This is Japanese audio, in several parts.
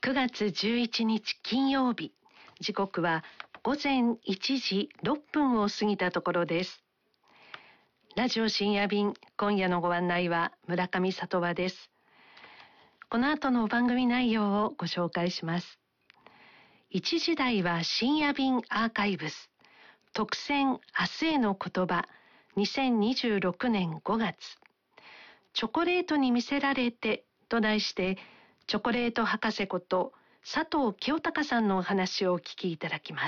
9月11日金曜日、時刻は午前1時6分を過ぎたところです。ラジオ深夜便、今夜のご案内は村上里和です。この後の番組内容をご紹介します。1時台は深夜便アーカイブス特選明日への言葉2026年5月、チョコレートに魅せられてと題して、チョコレート博士こと佐藤清隆さんのお話をお聞きいただきます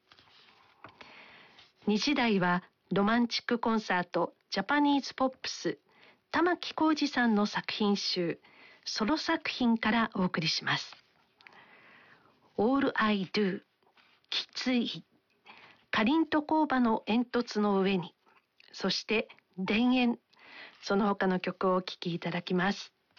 。2時台はロマンチックコンサートジャパニーズポップス玉置浩二さんの作品集ソロ作品からお送りします。All I Do、 きつい、かりんと工場の煙突の上に、そして田園、その他の曲をお聴きいただきます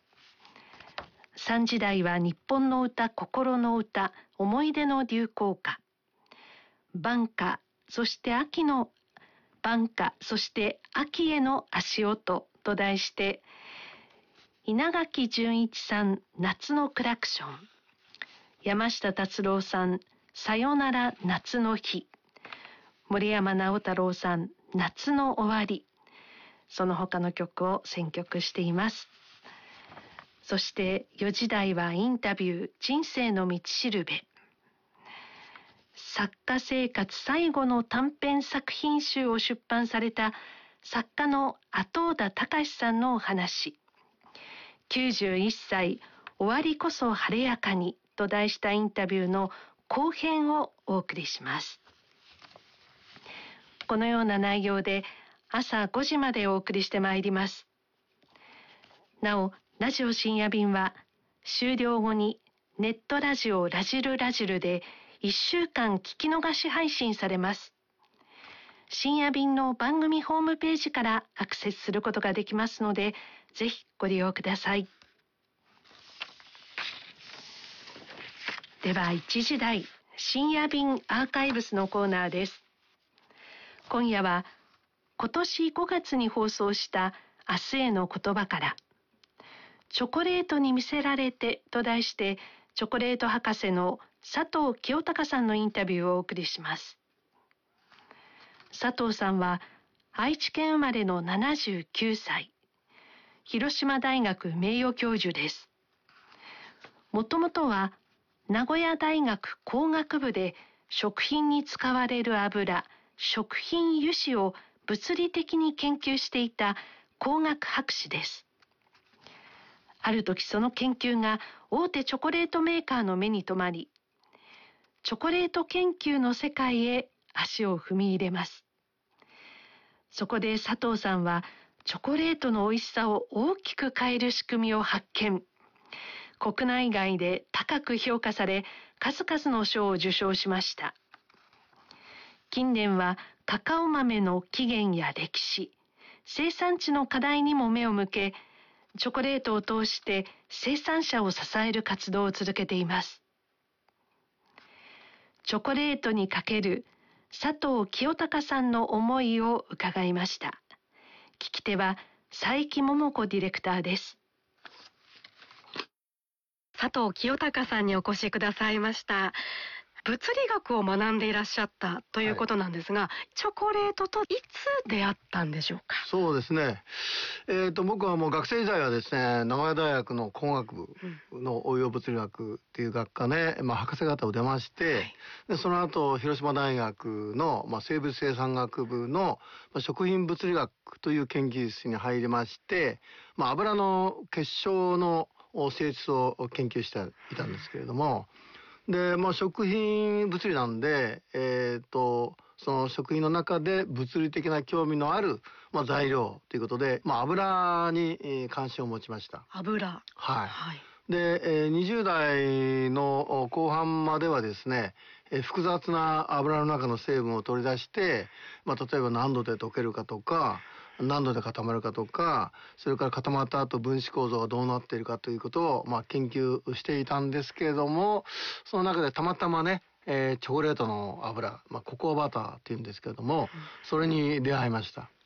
。3時台は日本の歌、心の歌、思い出の流行歌、晩夏、そして秋の晩夏、そして秋への足音と題して、稲垣潤一さん、夏のクラクション、山下達郎さん、さよなら夏の日、森山直太朗さん、夏の終わり、その他の曲を選曲しています。そして4時台はインタビュー、人生の道しるべ、作家生活最後の短編作品集を出版された作家の後田隆さんのお話、91歳終わりこそ晴れやかにと題したインタビューの後編をお送りします。このような内容で朝5時までお送りしてまいります。なお、ラジオ深夜便は終了後にネットラジオラジルラジルで1週間聞き逃し配信されます。深夜便の番組ホームページからアクセスすることができますので、ぜひご利用ください。では1時台深夜便アーカイブスのコーナーです。今夜は今年5月に放送した明日への言葉から、チョコレートに魅せられてと題して、チョコレート博士の佐藤清隆さんのインタビューをお送りします。佐藤さんは愛知県生まれの79歳、広島大学名誉教授です。もともとは名古屋大学工学部で食品に使われる油、食品油脂を物理的に研究していた工学博士です。ある時その研究が大手チョコレートメーカーの目に留まり、チョコレート研究の世界へ足を踏み入れます。そこで佐藤さんはチョコレートの美味しさを大きく変える仕組みを発見。国内外で高く評価され、数々の賞を受賞しました。近年はカカオ豆の起源や歴史、生産地の課題にも目を向け、チョコレートを通して生産者を支える活動を続けています。チョコレートにかける佐藤清隆さんの思いを伺いました。聞き手は佐伯桃子ディレクターです。佐藤清隆さんにお越しくださいました。物理学を学んでいらっしゃったということなんですが、はい、チョコレートといつ出会ったんでしょうか？ そうですね、僕はもう学生時代はですね、名古屋大学の工学部の応用物理学っていう学科で、博士課を出まして、はい、でその後広島大学の、生物生産学部の、食品物理学という研究室に入りまして、油の結晶の性質を研究していたんですけれども、で、食品物理なんで、その食品の中で物理的な興味のある、材料ということで、油に関心を持ちました。 油。 はい。はい。で、20代の後半まではですね、複雑な油の中の成分を取り出して、例えば何度で溶けるかとか、何度で固まるかとか、それから固まった後分子構造がどうなっているかということを、研究していたんですけれども、その中でたまたまね、チョコレートの油、ココアバターっていうんですけれども、それに出会いました。